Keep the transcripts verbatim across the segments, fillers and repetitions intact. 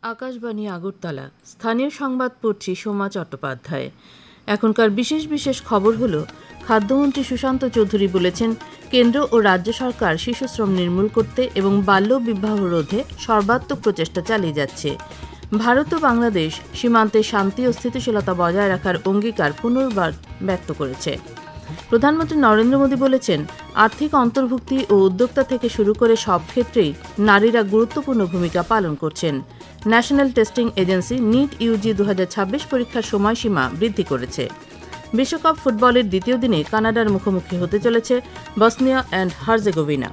আকাশবাণী আগরতলা। স্থানীয় সংবাদ পড়ছি সোমা চট্টোপাধ্যায়। এখনকার বিশেষ বিশেষ খবর হলো, খাদ্যমন্ত্রী সুশান্ত চৌধুরী বলেছেন, কেন্দ্র ও রাজ্য সরকার শিশুশ্রম নির্মূল করতে এবং বাল্য বিবাহ রোধে সর্বাত্মক প্রচেষ্টা চালিয়ে যাচ্ছে। ভারত ও বাংলাদেশ সীমান্তে শান্তি ও স্থিতিশীলতা বজায় রাখার অঙ্গীকার পুনর্বার ব্যক্ত করেছে। প্রধানমন্ত্রী নরেন্দ্র মোদী বলেছেন, আর্থিক অন্তর্ভুক্তি ও উদ্যোক্তা থেকে শুরু করে সব ক্ষেত্রেই নারীরা গুরুত্বপূর্ণ ভূমিকা পালন করছেন। National testing agency NEET Yuji দু হাজার ছাব্বিশ পরীক্ষার সময়সীমা বৃদ্ধি করেছে। বিশ্বকাপ ফুটবলের দ্বিতীয় দিনে কানাডার মুখোমুখি হতে চলেছে বসনিয়া অ্যান্ড হার্জেগোভিনা।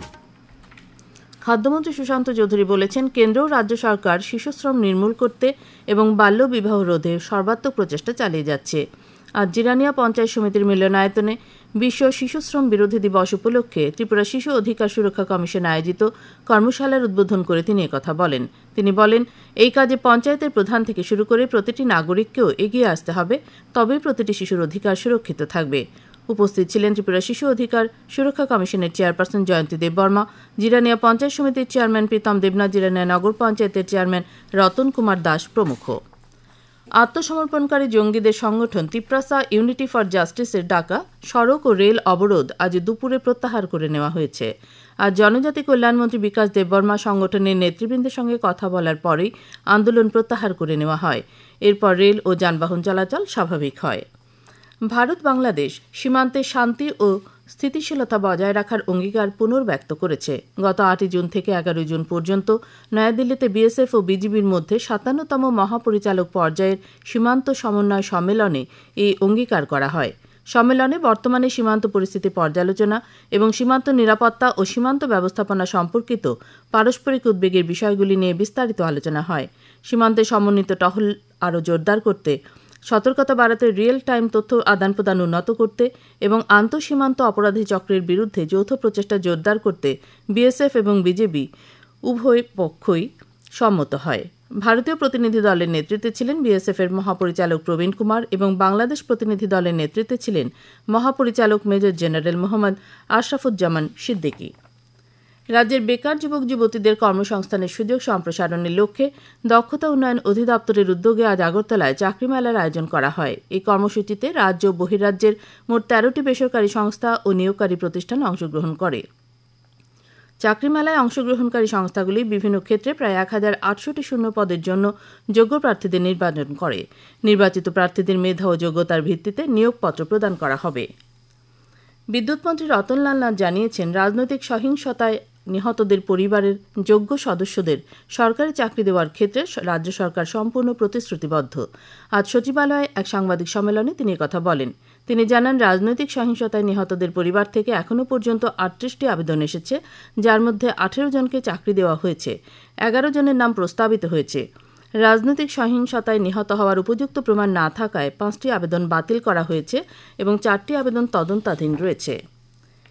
খাদ্যমন্ত্রী সুশান্ত চৌধুরী বলেছেন, কেন্দ্র ও রাজ্য সরকার শিশুশ্রম নির্মূল করতে এবং বাল্য বিবাহ রোধে সর্বাত্মক প্রচেষ্টা চালিয়ে যাচ্ছে। আজ জিরানিয়া পঞ্চায়েত সমিতির মিলনায়তনে বিশ্ব শিশুশ্রম বিরোধী দিবস উপলক্ষে ত্রিপুরা শিশু অধিকার সুরক্ষা কমিশন আয়োজিত কর্মশালার উদ্বোধন করে তিনি একথা বলেন। তিনি বলেন, এই কাজে পঞ্চায়েতের প্রধান থেকে শুরু করে প্রতিটি নাগরিককেও এগিয়ে আসতে হবে, তবেই প্রতিটি শিশুর অধিকার সুরক্ষিত থাকবে। উপস্থিত ছিলেন ত্রিপুরা শিশু অধিকার সুরক্ষা কমিশনের চেয়ারপারসন জয়ন্তী দেববর্মা, জিরানিয়া পঞ্চায়েত সমিতির চেয়ারম্যান প্রীতম দেবনাথ, জিরানিয়া নগর পঞ্চায়েতের চেয়ারম্যান রতন কুমার দাস প্রমুখ। আত্মসমর্পণকারী জঙ্গিদের সংগঠন তিপ্রাসা ইউনিটি ফর জাস্টিসের ডাকা সড়ক ও রেল অবরোধ আজ দুপুরে প্রত্যাহার করে নেওয়া হয়েছে। আজ জনজাতি কল্যাণমন্ত্রী বিকাশ দেববর্মা সংগঠনের নেতৃবৃন্দের সঙ্গে কথা বলার পরেই আন্দোলন প্রত্যাহার করে নেওয়া হয়। এরপর রেল ও যানবাহন চলাচল স্বাভাবিক হয়। ভারত বাংলাদেশ সীমান্তে শান্তি ও স্থিতিশীলতা বজায় রাখার অঙ্গীকার পুনর্ব্যক্ত করেছে। গত আটই জুন থেকে এগারোই জুন পর্যন্ত নয়াদিল্লিতে বিএসএফ ও বিজিবির মধ্যে সাতান্নতম মহাপরিচালক পর্যায়ের সীমান্ত সমন্বয় সম্মেলনে এই অঙ্গীকার করা হয়। সম্মেলনে বর্তমানে সীমান্ত পরিস্থিতি পর্যালোচনা এবং সীমান্ত নিরাপত্তা ও সীমান্ত ব্যবস্থাপনা সম্পর্কিত পারস্পরিক উদ্বেগের বিষয়গুলি নিয়ে বিস্তারিত আলোচনা হয়। সীমান্তে সমন্বিত টহল আরও জোরদার করতে, সতর্কতা বাড়াতে, রিয়েল টাইম তথ্য আদান প্রদান উন্নত করতে এবং আন্তঃসীমান্ত অপরাধী চক্রের বিরুদ্ধে যৌথ প্রচেষ্টা জোরদার করতে বিএসএফ এবং বিজেপি উভয় পক্ষই সম্মত হয়। ভারতীয় প্রতিনিধি দলের নেতৃত্বে ছিলেন বিএসএফের মহাপরিচালক প্রবীণ কুমার এবং বাংলাদেশ প্রতিনিধি দলের নেতৃত্বে ছিলেন মহাপরিচালক মেজর জেনারেল মোহাম্মদ আশরাফুজ্জামান সিদ্দিকী। রাজ্যের বেকার যুবক যুবতীদের কর্মসংস্থানের সুযোগ সম্প্রসারণের লক্ষ্যে দক্ষতা উন্নয়ন অধিদপ্তরের উদ্যোগে আজ আগরতলায় চাকরি মেলার আয়োজন করা হয়। এই কর্মসূচিতে রাজ্য ও বহির্রাজ্যের মোট তেরোটি বেসরকারি সংস্থা ও নিয়োগকারী প্রতিষ্ঠান অংশগ্রহণ করে। চাকরি মেলায় অংশগ্রহণকারী সংস্থাগুলি বিভিন্ন ক্ষেত্রে প্রায় এক হাজার আটশোটি শূন্য পদের জন্য যোগ্য প্রার্থীদের নির্বাচন করে। নির্বাচিত প্রার্থীদের মেধা ও যোগ্যতার ভিত্তিতে নিয়োগপত্র প্রদান করা হবে। বিদ্যুৎমন্ত্রী রতনলাল নাথ জানিয়েছেন, রাজনৈতিক সহিংসতায় নিহতদের পরিবারের যোগ্য সদস্যদের সরকারি চাকরি দেওয়ার ক্ষেত্রে রাজ্য সরকার সম্পূর্ণ প্রতিশ্রুতিবদ্ধ। আজ সচিবালয়ে এক সাংবাদিক সম্মেলনে তিনি কথা বলেন। তিনি জানান, রাজনৈতিক সহিংসতায় নিহতদের পরিবার থেকে এখনও পর্যন্ত আটত্রিশটি আবেদন এসেছে, যার মধ্যে আঠেরো জনকে চাকরি দেওয়া হয়েছে, এগারো জনের নাম প্রস্তাবিত হয়েছে। রাজনৈতিক সহিংসতায় নিহত হওয়ার উপযুক্ত প্রমাণ না থাকায় পাঁচটি আবেদন বাতিল করা হয়েছে এবং চারটি আবেদন তদন্তাধীন রয়েছে।